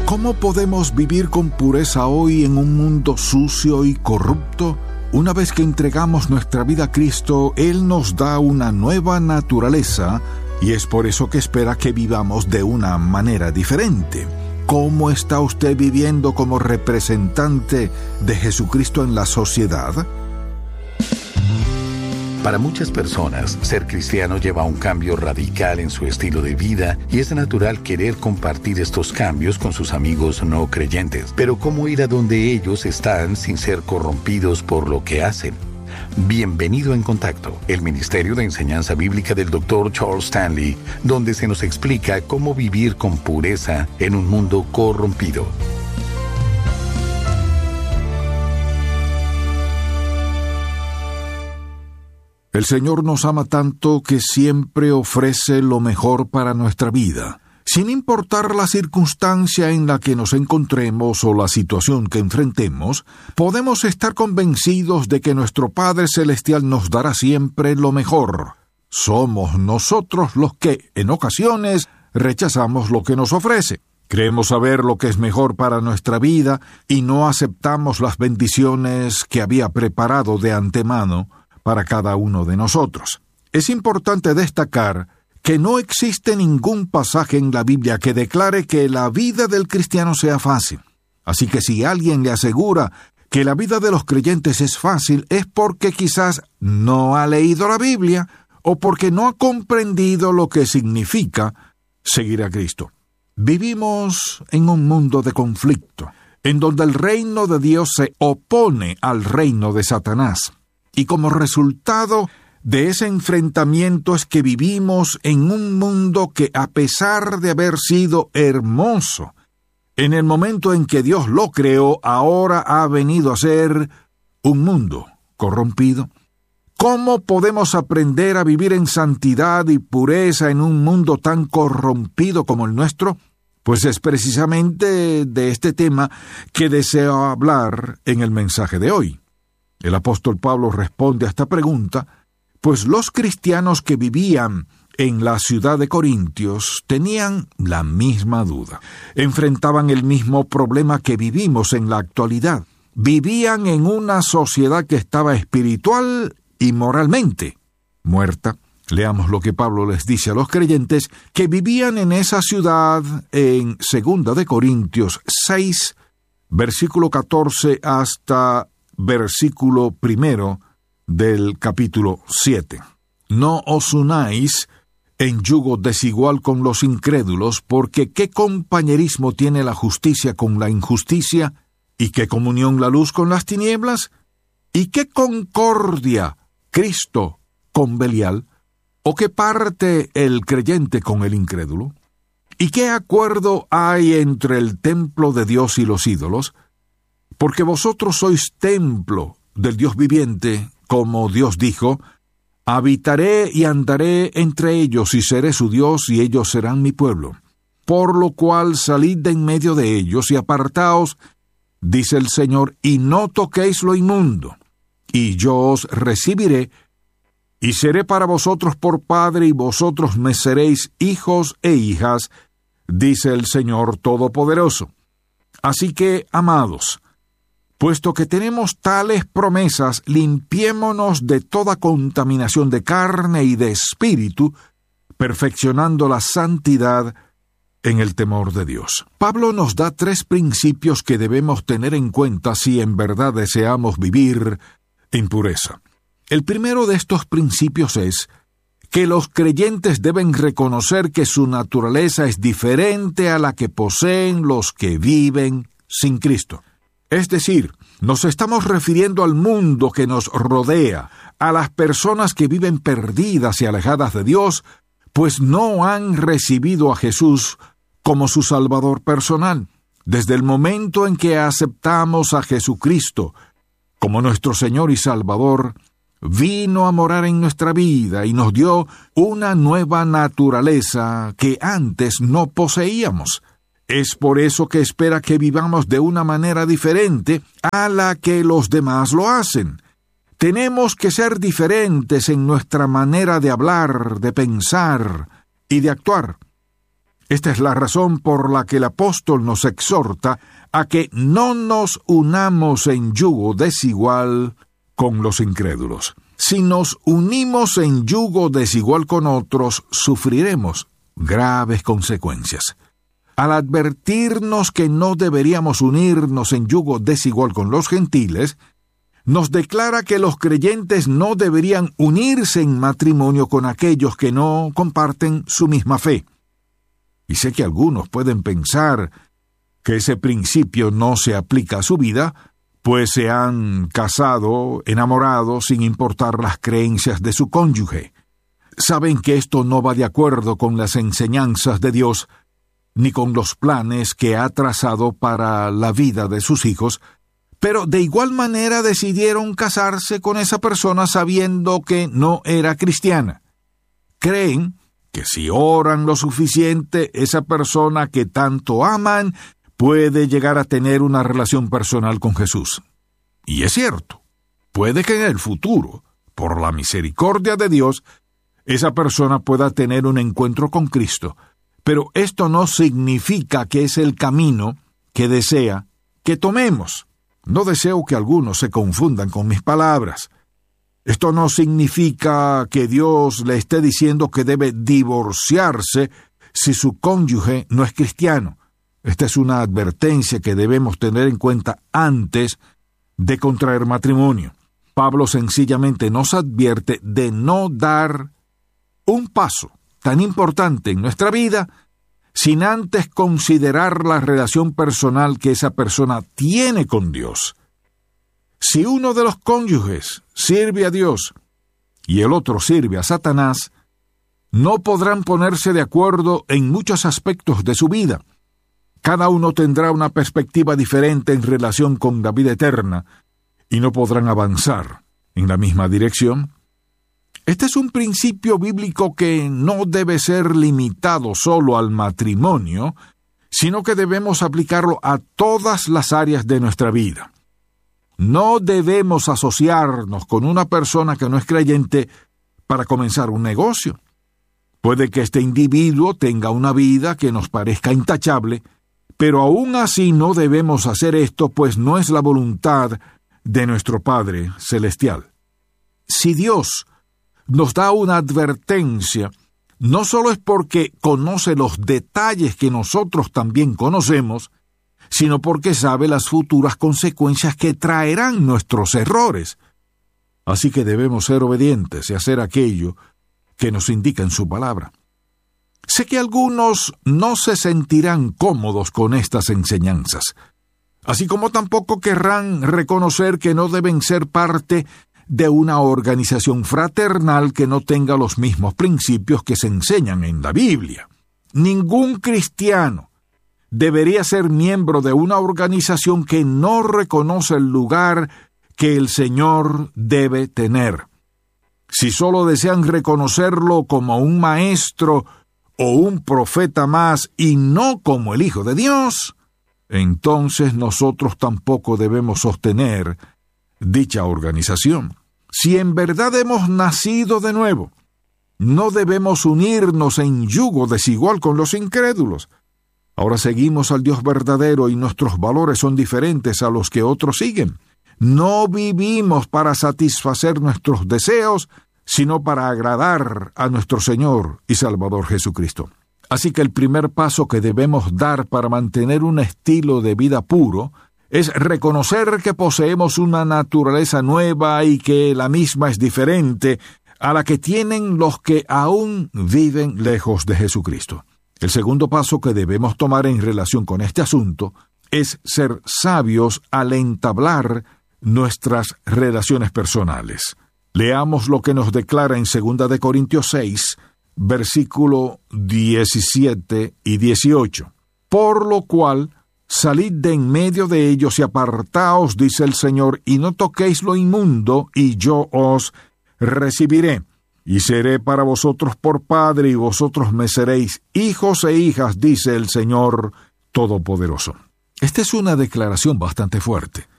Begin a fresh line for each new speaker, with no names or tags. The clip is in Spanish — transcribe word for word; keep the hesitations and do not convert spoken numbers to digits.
¿Cómo podemos vivir con pureza hoy en un mundo sucio y corrupto? Una vez que entregamos nuestra vida a Cristo, Él nos da una nueva naturaleza y es por eso que espera que vivamos de una manera diferente. ¿Cómo está usted viviendo como representante de Jesucristo en la sociedad?
Para muchas personas, ser cristiano lleva a un cambio radical en su estilo de vida y es natural querer compartir estos cambios con sus amigos no creyentes. Pero ¿cómo ir a donde ellos están sin ser corrompidos por lo que hacen? Bienvenido en Contacto, el Ministerio de Enseñanza Bíblica del doctor Charles Stanley, donde se nos explica cómo vivir con pureza en un mundo corrompido.
El Señor nos ama tanto que siempre ofrece lo mejor para nuestra vida. Sin importar la circunstancia en la que nos encontremos o la situación que enfrentemos, podemos estar convencidos de que nuestro Padre Celestial nos dará siempre lo mejor. Somos nosotros los que, en ocasiones, rechazamos lo que nos ofrece. Creemos saber lo que es mejor para nuestra vida y no aceptamos las bendiciones que había preparado de antemano para cada uno de nosotros. Es importante destacar que no existe ningún pasaje en la Biblia que declare que la vida del cristiano sea fácil. Así que si alguien le asegura que la vida de los creyentes es fácil, es porque quizás no ha leído la Biblia o porque no ha comprendido lo que significa seguir a Cristo. Vivimos en un mundo de conflicto, en donde el reino de Dios se opone al reino de Satanás. Y como resultado de ese enfrentamiento es que vivimos en un mundo que, a pesar de haber sido hermoso en el momento en que Dios lo creó, ahora ha venido a ser un mundo corrompido. ¿Cómo podemos aprender a vivir en santidad y pureza en un mundo tan corrompido como el nuestro? Pues es precisamente de este tema que deseo hablar en el mensaje de hoy. El apóstol Pablo responde a esta pregunta, pues los cristianos que vivían en la ciudad de Corintios tenían la misma duda. Enfrentaban el mismo problema que vivimos en la actualidad. Vivían en una sociedad que estaba espiritual y moralmente muerta. Leamos lo que Pablo les dice a los creyentes que vivían en esa ciudad en segunda de Corintios seis, versículo catorce hasta versículo primero del capítulo siete. No os unáis en yugo desigual con los incrédulos, porque ¿qué compañerismo tiene la justicia con la injusticia? ¿Y qué comunión la luz con las tinieblas? ¿Y qué concordia Cristo con Belial? ¿O qué parte el creyente con el incrédulo? ¿Y qué acuerdo hay entre el templo de Dios y los ídolos? Porque vosotros sois templo del Dios viviente, como Dios dijo, habitaré y andaré entre ellos y seré su Dios y ellos serán mi pueblo. Por lo cual salid de en medio de ellos y apartaos, dice el Señor, y no toquéis lo inmundo, y yo os recibiré, y seré para vosotros por padre, y vosotros me seréis hijos e hijas, dice el Señor Todopoderoso. Así que, amados, puesto que tenemos tales promesas, limpiémonos de toda contaminación de carne y de espíritu, perfeccionando la santidad en el temor de Dios. Pablo nos da tres principios que debemos tener en cuenta si en verdad deseamos vivir en pureza. El primero de estos principios es que los creyentes deben reconocer que su naturaleza es diferente a la que poseen los que viven sin Cristo. Es decir, nos estamos refiriendo al mundo que nos rodea, a las personas que viven perdidas y alejadas de Dios, pues no han recibido a Jesús como su Salvador personal. Desde el momento en que aceptamos a Jesucristo como nuestro Señor y Salvador, vino a morar en nuestra vida y nos dio una nueva naturaleza que antes no poseíamos. Es por eso que espera que vivamos de una manera diferente a la que los demás lo hacen. Tenemos que ser diferentes en nuestra manera de hablar, de pensar y de actuar. Esta es la razón por la que el apóstol nos exhorta a que no nos unamos en yugo desigual con los incrédulos. Si nos unimos en yugo desigual con otros, sufriremos graves consecuencias. Al advertirnos que no deberíamos unirnos en yugo desigual con los gentiles, nos declara que los creyentes no deberían unirse en matrimonio con aquellos que no comparten su misma fe. Y sé que algunos pueden pensar que ese principio no se aplica a su vida, pues se han casado, enamorado, sin importar las creencias de su cónyuge. Saben que esto no va de acuerdo con las enseñanzas de Dios, ni con los planes que ha trazado para la vida de sus hijos, pero de igual manera decidieron casarse con esa persona sabiendo que no era cristiana. Creen que si oran lo suficiente, esa persona que tanto aman puede llegar a tener una relación personal con Jesús. Y es cierto, puede que en el futuro, por la misericordia de Dios, esa persona pueda tener un encuentro con Cristo, pero esto no significa que es el camino que desea que tomemos. No deseo que algunos se confundan con mis palabras. Esto no significa que Dios le esté diciendo que debe divorciarse si su cónyuge no es cristiano. Esta es una advertencia que debemos tener en cuenta antes de contraer matrimonio. Pablo sencillamente nos advierte de no dar un paso tan importante en nuestra vida sin antes considerar la relación personal que esa persona tiene con Dios. Si uno de los cónyuges sirve a Dios y el otro sirve a Satanás, no podrán ponerse de acuerdo en muchos aspectos de su vida. Cada uno tendrá una perspectiva diferente en relación con la vida eterna y no podrán avanzar en la misma dirección. Este es un principio bíblico que no debe ser limitado solo al matrimonio, sino que debemos aplicarlo a todas las áreas de nuestra vida. No debemos asociarnos con una persona que no es creyente para comenzar un negocio. Puede que este individuo tenga una vida que nos parezca intachable, pero aún así no debemos hacer esto, pues no es la voluntad de nuestro Padre Celestial. Si Dios nos da una advertencia, no solo es porque conoce los detalles que nosotros también conocemos, sino porque sabe las futuras consecuencias que traerán nuestros errores. Así que debemos ser obedientes y hacer aquello que nos indica en su palabra. Sé que algunos no se sentirán cómodos con estas enseñanzas, así como tampoco querrán reconocer que no deben ser parte de una organización fraternal que no tenga los mismos principios que se enseñan en la Biblia. Ningún cristiano debería ser miembro de una organización que no reconoce el lugar que el Señor debe tener. Si solo desean reconocerlo como un maestro o un profeta más y no como el Hijo de Dios, entonces nosotros tampoco debemos sostener dicha organización. Si en verdad hemos nacido de nuevo, no debemos unirnos en yugo desigual con los incrédulos. Ahora seguimos al Dios verdadero y nuestros valores son diferentes a los que otros siguen. No vivimos para satisfacer nuestros deseos, sino para agradar a nuestro Señor y Salvador Jesucristo. Así que el primer paso que debemos dar para mantener un estilo de vida puro es reconocer que poseemos una naturaleza nueva y que la misma es diferente a la que tienen los que aún viven lejos de Jesucristo. El segundo paso que debemos tomar en relación con este asunto es ser sabios al entablar nuestras relaciones personales. Leamos lo que nos declara en segunda de Corintios seis, versículo diecisiete y dieciocho. Por lo cual, salid de en medio de ellos y apartaos, dice el Señor, y no toquéis lo inmundo, y yo os recibiré. Y seré para vosotros por padre, y vosotros me seréis hijos e hijas, dice el Señor Todopoderoso. Esta es una declaración bastante fuerte.